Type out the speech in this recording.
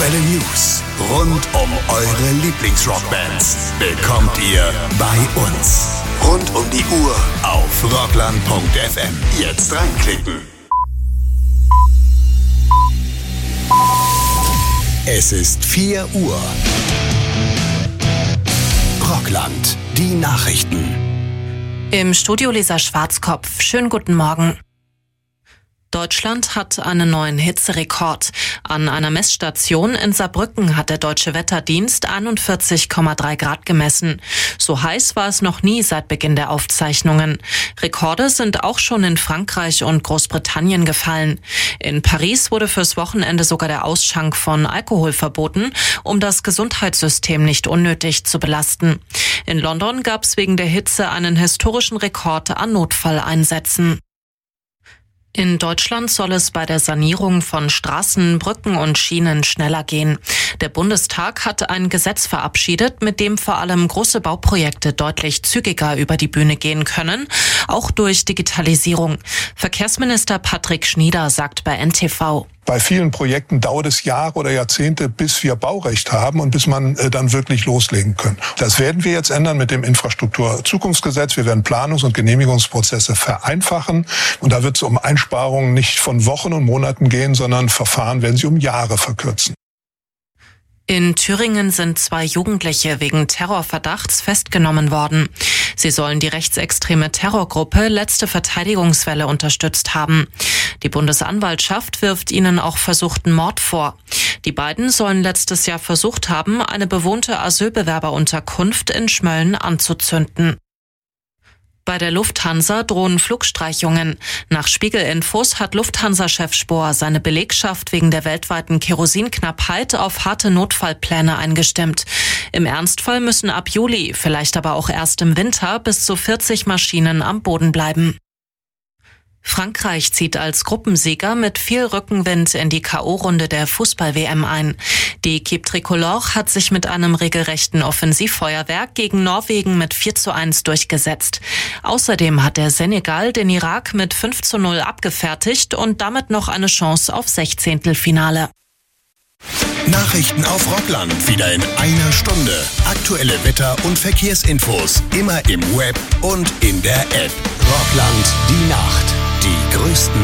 Aktuelle News rund um eure Lieblingsrockbands bekommt ihr bei uns. Rund um die Uhr auf rockland.fm. Jetzt reinklicken. Es ist 4 Uhr. Rockland, die Nachrichten. Im Studio Lisa Schwarzkopf. Schönen guten Morgen. Deutschland hat einen neuen Hitzerekord. An einer Messstation in Saarbrücken hat der Deutsche Wetterdienst 41,3 Grad gemessen. So heiß war es noch nie seit Beginn der Aufzeichnungen. Rekorde sind auch schon in Frankreich und Großbritannien gefallen. In Paris wurde fürs Wochenende sogar der Ausschank von Alkohol verboten, um das Gesundheitssystem nicht unnötig zu belasten. In London gab es wegen der Hitze einen historischen Rekord an Notfalleinsätzen. In Deutschland soll es bei der Sanierung von Straßen, Brücken und Schienen schneller gehen. Der Bundestag hat ein Gesetz verabschiedet, mit dem vor allem große Bauprojekte deutlich zügiger über die Bühne gehen können, auch durch Digitalisierung. Verkehrsminister Patrick Schnieder sagt bei NTV: Bei vielen Projekten dauert es Jahre oder Jahrzehnte, bis wir Baurecht haben und bis man dann wirklich loslegen können. Das werden wir jetzt ändern mit dem Infrastrukturzukunftsgesetz. Wir werden Planungs- und Genehmigungsprozesse vereinfachen. Und da wird es um Einsparungen nicht von Wochen und Monaten gehen, sondern Verfahren werden sie um Jahre verkürzen. In Thüringen sind 2 Jugendliche wegen Terrorverdachts festgenommen worden. Sie sollen die rechtsextreme Terrorgruppe Letzte Verteidigungswelle unterstützt haben. Die Bundesanwaltschaft wirft ihnen auch versuchten Mord vor. Die beiden sollen letztes Jahr versucht haben, eine bewohnte Asylbewerberunterkunft in Schmölln anzuzünden. Bei der Lufthansa drohen Flugstreichungen. Nach Spiegel-Infos hat Lufthansa-Chef Spohr seine Belegschaft wegen der weltweiten Kerosinknappheit auf harte Notfallpläne eingestimmt. Im Ernstfall müssen ab Juli, vielleicht aber auch erst im Winter, bis zu 40 Maschinen am Boden bleiben. Frankreich zieht als Gruppensieger mit viel Rückenwind in die K.O.-Runde der Fußball-WM ein. Die Équipe Tricolore hat sich mit einem regelrechten Offensivfeuerwerk gegen Norwegen mit 4:1 durchgesetzt. Außerdem hat der Senegal den Irak mit 5:0 abgefertigt und damit noch eine Chance auf 16. Nachrichten auf Rockland wieder in einer Stunde. Aktuelle Wetter- und Verkehrsinfos immer im Web und in der App. Rockland, die Nacht. Die größten